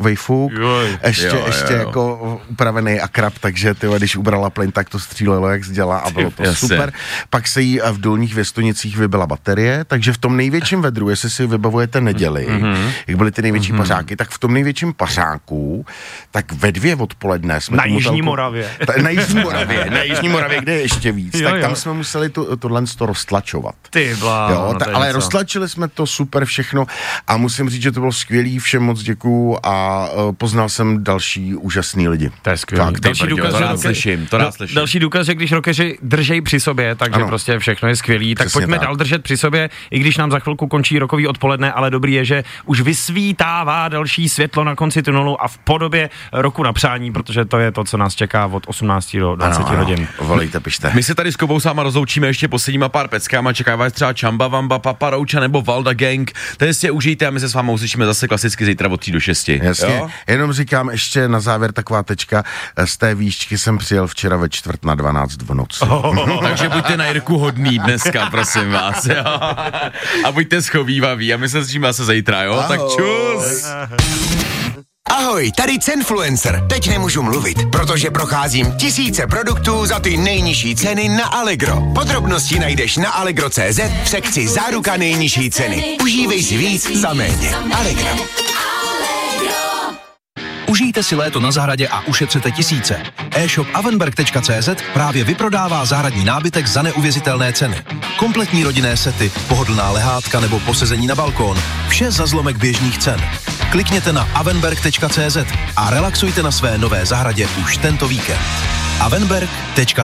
takovej fuk, ještě jako upravený akrab, takže tyhle, když ubrala plyn, tak to střílelo jak zděla a bylo to super. Pak se jí v dolních Věstonicích vybila baterie, takže v tom největším vedru, jestli si vybavujete neděli, jak byly ty největší pařáky, tak v tom největším pařáku, tak ve 2 odpoledne jsme... Na Jižní Moravě. Na Jižní Moravě, kde je ještě víc, tak tam jsme museli tohle roztlačovat. Ty bláho. Ale roztlačili jsme to super všechno a musím říct, že to bylo skvělý, všem moc děkuju a poznal jsem další úžasný lidi. To je skvělý. Další důkaz, že když rockeři držej při sobě, takže prostě všechno je skvělý, tak pojďme dál držet při sobě, i když nám za chvilku končí rokový odpoledne, ale dobrý je, že už vysvítává další světlo na konci tunelu a v podobě roku na přání, protože to je to, co nás čeká od 18 do 20 hodin. Volejte, pište. My se tady s Kubou sáma rozloučíme ještě posledníma pár peckama, čeká vás třeba Chamba Wamba, Papa Roach nebo Valda Gang, ten si je užijte a my se s vámi uslyšíme zase klasicky zítra od 3 do 6. Jasně, jenom říkám ještě na závěr taková tečka, z té výšky jsem přijel včera ve 11:45 v noci. Takže buďte na Jirku hodný dneska, prosím vás, jo. A buďte schovývaví a my se slyšíme zase zítra, jo. Tak čus. Ahoj, tady Cenfluencer. Teď nemůžu mluvit, protože procházím tisíce produktů za ty nejnižší ceny na Allegro. Podrobnosti najdeš na allegro.cz v sekci Záruka nejnižší ceny. Užívej si víc za méně. Allegro. Užijte si léto na zahradě a ušetřete tisíce. E-shop avenberg.cz právě vyprodává zahradní nábytek za neuvěřitelné ceny. Kompletní rodinné sety, pohodlná lehátka nebo posezení na balkón. Vše za zlomek běžných cen. Klikněte na avenberg.cz a relaxujte na své nové zahradě už tento víkend. avenberg.cz